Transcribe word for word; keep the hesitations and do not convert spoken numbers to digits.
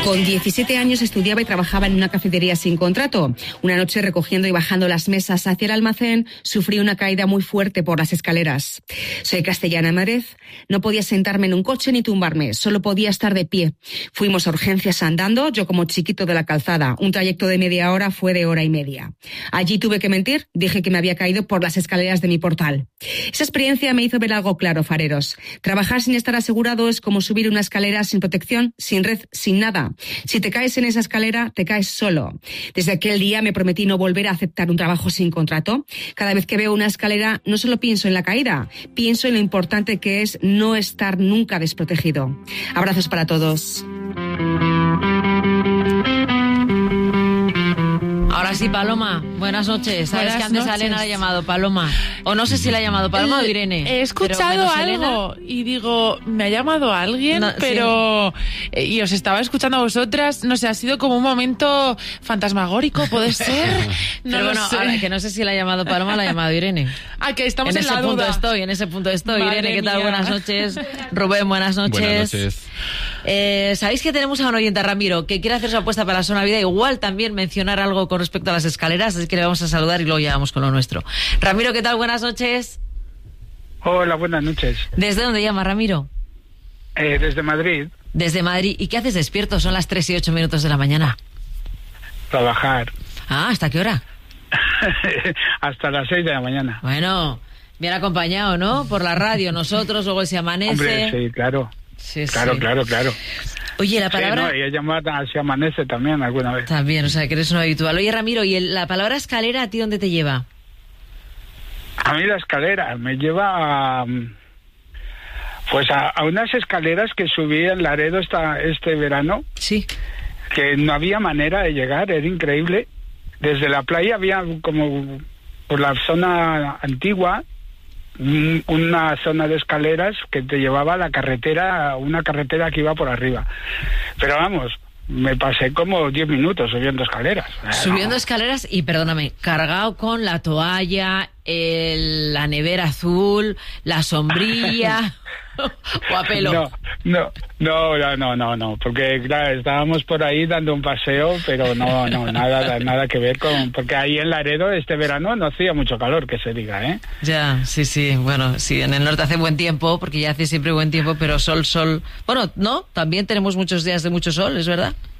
Con diecisiete años estudiaba y trabajaba en una cafetería sin contrato. Una noche, recogiendo y bajando las mesas hacia el almacén, sufrí una caída muy fuerte por las escaleras. Soy castellana de Madrid. No podía sentarme en un coche ni tumbarme, solo podía estar de pie. Fuimos a urgencias andando, yo como chiquito de la calzada. Un trayecto de media hora fue de hora y media. Allí tuve que mentir, dije que me había caído por las escaleras de mi portal. Esa experiencia me hizo ver algo claro, fareros. Trabajar sin estar asegurado es como subir una escalera sin protección, sin red, sin nada. Si te caes en esa escalera, te caes solo. Desde aquel día me prometí no volver a aceptar un trabajo sin contrato. Cada vez que veo una escalera, no solo pienso en la caída, pienso en lo importante que es no estar nunca desprotegido. Abrazos para todos. Ahora sí, Paloma, buenas noches. Sabes Buenas que antes noches. a Elena la ha llamado Paloma. O no sé si la ha llamado Paloma o Irene. He escuchado algo y digo, me ha llamado alguien, No, pero... eh, Y os estaba escuchando a vosotras, no sé, ha sido como un momento fantasmagórico, ¿puede ser? No Pero lo bueno, sé. ahora que no sé si la ha llamado Paloma o la ha llamado Irene. Ah, que estamos en en, ese la punto duda. estoy, en ese punto estoy. Madre Irene, ¿qué tal? mía. Buenas noches. Rubén, buenas noches. Buenas noches. Eh, ¿Sabéis que tenemos a un oyente, Ramiro, que quiere hacer su apuesta para la zona vida? Igual también mencionar algo con respecto a las escaleras, así que le vamos a saludar y luego ya vamos con lo nuestro. Ramiro, ¿qué tal? Buenas noches. Hola, buenas noches. ¿Desde dónde llama, Ramiro? Eh, desde Madrid, Desde Madrid. ¿Y qué haces despierto? Son las tres y ocho minutos de la mañana. trabajar Ah, ¿hasta qué hora? hasta las seis de la mañana. Bueno, bien acompañado, ¿no? Por la radio, nosotros, luego se amanece. Hombre, sí, claro. Sí, Claro, sí. claro, claro. Oye, la Sí, palabra... no, y he llamado a Se Amanece también alguna vez. También, o sea, que eres un habitual. Oye, Ramiro, ¿y el- la palabra escalera a ti dónde te lleva? A mí la escalera me lleva a, pues a, a unas escaleras que subí en Laredo esta, este verano, Sí. que no había manera de llegar, era increíble. Desde la playa había como por la zona antigua un- una zona de escaleras que te llevaba a la carretera, una carretera que iba por arriba. Pero vamos, me pasé como diez minutos subiendo escaleras. Subiendo escaleras y, perdóname, cargado con la toalla, el- la nevera azul, la sombrilla o a pelo. No, no, no, no, no, no, no, porque claro, estábamos por ahí dando un paseo, pero no, no, nada, nada que ver con, porque ahí en Laredo este verano no hacía mucho calor, que se diga, ¿eh? Ya, sí, sí, bueno, sí, en el norte hace buen tiempo, porque ya hace siempre buen tiempo, pero sol, sol... Bueno, no, también tenemos muchos días de mucho sol, ¿es verdad?